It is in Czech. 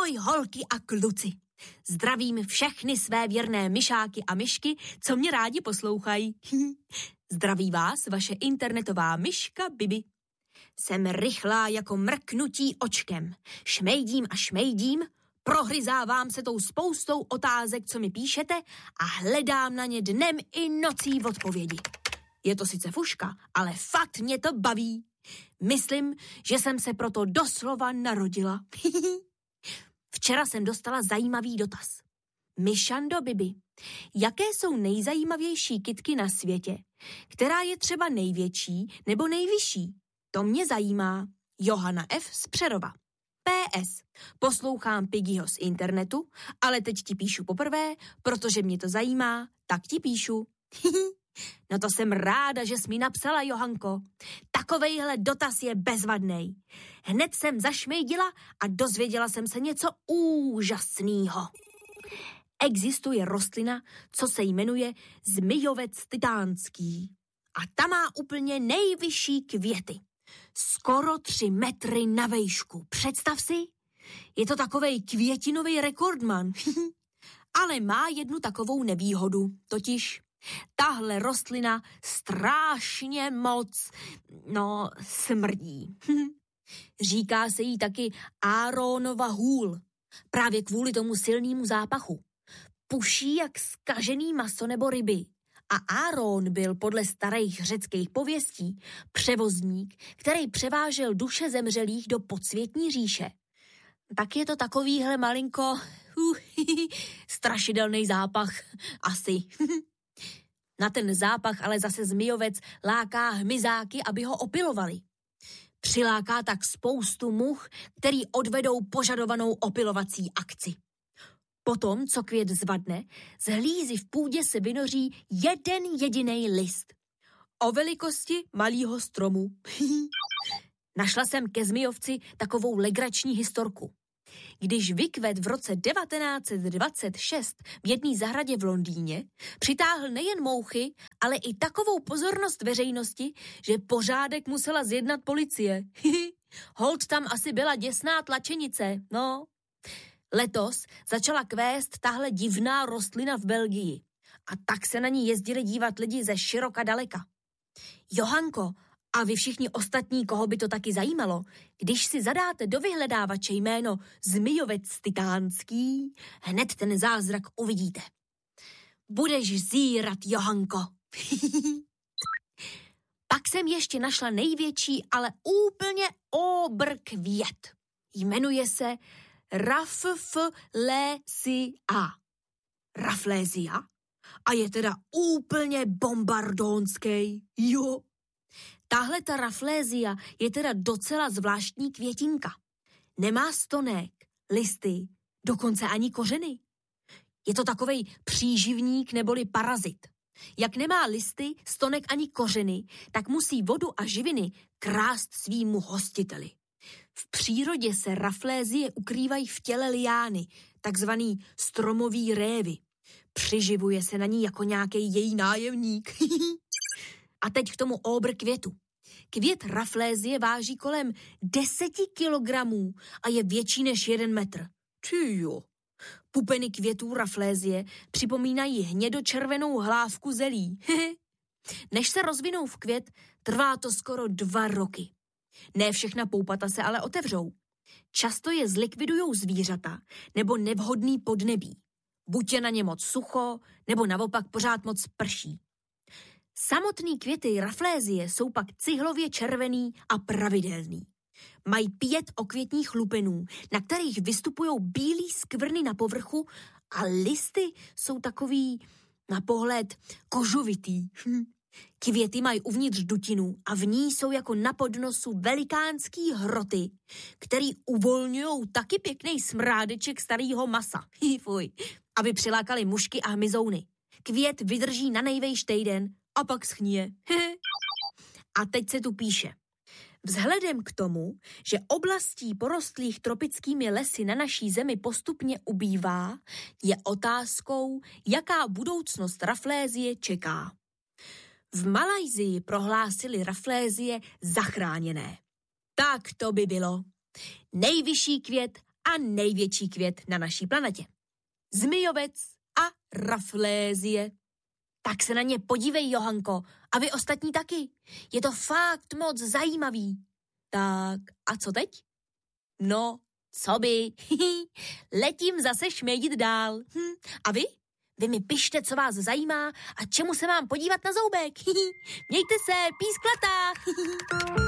Ahoj holky a kluci. Zdravím všechny své věrné myšáky a myšky, co mě rádi poslouchají. Zdraví vás vaše internetová myška Bibi. Jsem rychlá jako mrknutí očkem. Šmejdím a šmejdím, prohryzávám se tou spoustou otázek, co mi píšete a hledám na ně dnem i nocí odpovědi. Je to sice fuška, ale fakt mě to baví. Myslím, že jsem se proto doslova narodila. Včera jsem dostala zajímavý dotaz. Myšando Bibi, jaké jsou nejzajímavější kytky na světě? Která je třeba největší nebo nejvyšší? To mě zajímá. Johana F. z Přerova. PS. Poslouchám Piggyho z internetu, ale teď ti píšu poprvé, protože mě to zajímá, tak ti píšu. No to jsem ráda, že jsi mi napsala, Johanko. Takovejhle dotaz je bezvadnej. Hned jsem zašmejdila a dozvěděla jsem se něco úžasného. Existuje rostlina, co se jmenuje zmijovec titánský. A ta má úplně nejvyšší květy. Skoro 3 metry na vejšku. Představ si, je to takovej květinový rekordman. Ale má jednu takovou nevýhodu, totiž tahle rostlina strašně moc, smrdí. Říká se jí taky Áronova hůl, právě kvůli tomu silnému zápachu. Puší jak zkažený maso nebo ryby. A Áron byl podle starých řeckých pověstí převozník, který převážel duše zemřelých do podsvětní říše. Tak je to takovýhle malinko strašidelný zápach asi. Na ten zápach ale zase zmijovec láká hmyzáky, aby ho opilovali. Přiláká tak spoustu much, který odvedou požadovanou opilovací akci. Potom, co květ zvadne, z hlízy v půdě se vynoří jeden jediný list. O velikosti malýho stromu. Našla jsem ke zmijovci takovou legrační historku. Když vykvet v roce 1926 v jedné zahradě v Londýně, přitáhl nejen mouchy, ale i takovou pozornost veřejnosti, že pořádek musela zjednat policie. Holt tam asi byla děsná tlačenice, no. Letos začala kvést tahle divná rostlina v Belgii a tak se na ní jezdili dívat lidi ze široka daleka. Johanko, a vy všichni ostatní, koho by to taky zajímalo, když si zadáte do vyhledávače jméno zmijovec titánský, hned ten zázrak uvidíte. Budeš zírat, Johanko. Pak jsem ještě našla největší, ale úplně obrkvět. Jmenuje se Rafflesia. Rafflesia? A je teda úplně bombardónský, jo. Tahle ta Rafflesia je teda docela zvláštní květinka. Nemá stonek, listy, dokonce ani kořeny. Je to takovej příživník neboli parazit. Jak nemá listy, stonek ani kořeny, tak musí vodu a živiny krást svýmu hostiteli. V přírodě se Rafflesie ukrývají v těle liány, takzvaný stromový révy. Přiživuje se na ní jako nějaký její nájemník. A teď k tomu obrkvětu. Květ Rafflesie váží kolem 10 kilogramů a je větší než 1 metr. Tyjo. Pupeny květů Rafflesie připomínají hnědočervenou hlávku zelí. Než se rozvinou v květ, trvá to skoro 2 roky. Ne všechna poupata se ale otevřou. Často je zlikvidujou zvířata nebo nevhodný podnebí. Buď je na ně moc sucho, nebo naopak pořád moc prší. Samotný květy Rafflesie jsou pak cihlově červený a pravidelný. Mají 5 okvětních lupenů, na kterých vystupují bílý skvrny na povrchu a listy jsou takový na pohled kožovitý. Květy mají uvnitř dutinu a v ní jsou jako na podnosu velikánský hroty, který uvolňujou taky pěkný smrádeček starého masa. Fuj. Aby přilákali mušky a hmyzouny. Květ vydrží na nejvejš týden a pak schnije. A teď se tu píše. Vzhledem k tomu, že oblastí porostlých tropickými lesy na naší zemi postupně ubývá, je otázkou, jaká budoucnost Rafflesie čeká. V Malajsii prohlásili Rafflesie zachráněné. Tak to by bylo. Nejvyšší květ a největší květ na naší planetě. Zmijovec a raflézie. Tak se na ně podívej, Johanko, a vy ostatní taky. Je to fakt moc zajímavý. Tak a co teď? No, co by? Letím zase šmejdit dál. A vy? Vy mi pište, co vás zajímá a čemu se mám podívat na zoubek. Mějte se, písklatá.